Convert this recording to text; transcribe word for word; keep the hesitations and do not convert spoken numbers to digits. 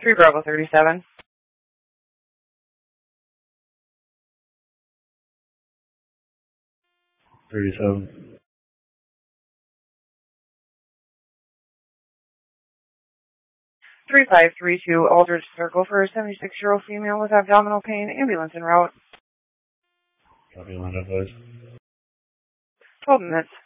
three Bravo thirty-seven. thirty-seven. three five three two Aldridge Circle for a seventy-six-year-old female with abdominal pain. Ambulance en route. Copy, line up, please. twelve minutes.